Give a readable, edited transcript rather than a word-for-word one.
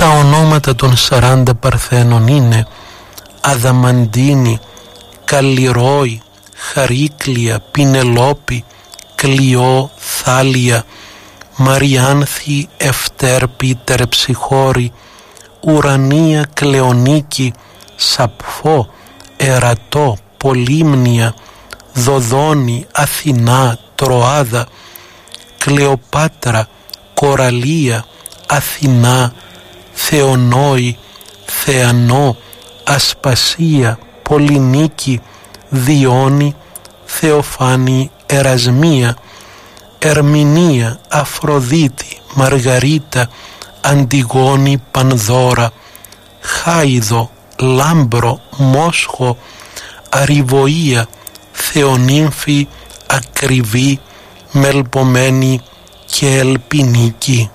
Τα ονόματα των 40 Παρθένων είναι Αδαμαντίνη, Καλλιρόη, Χαρίκλια, Πινελόπη, Κλειό, Θάλια, Μαριάνθη, Ευτέρπη, Τερψυχώρη, Ουρανία, Κλεονίκη, Σαπφό, Ερατό, Πολύμνια, Δοδόνη, Αθηνά, Τροάδα, Κλεοπάτρα, Κοραλία, Αθηνά, Θεονόη, Θεανό, Ασπασία, Πολυνίκη, Διόνη, Θεοφάνη, Ερασμία, Ερμηνεία, Αφροδίτη, Μαργαρίτα, Αντιγόνη, Πανδώρα, Χάιδο, Λάμπρο, Μόσχο, Αριβοία, Θεονύμφη, Ακριβή, Μελπομένη και Ελπινίκη.